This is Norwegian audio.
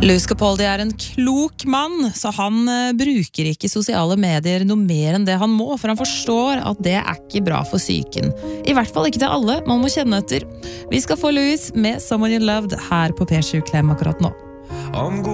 Louis Capaldi en klok mann, så han bruker ikke sosiale medier noe mer enn det han må, for han forstår at det ikke bra for psyken. I hvert fall ikke til alle, man må kjenne etter. Vi skal få Louis med Someone You Loved her på P7 Klem akkurat nå.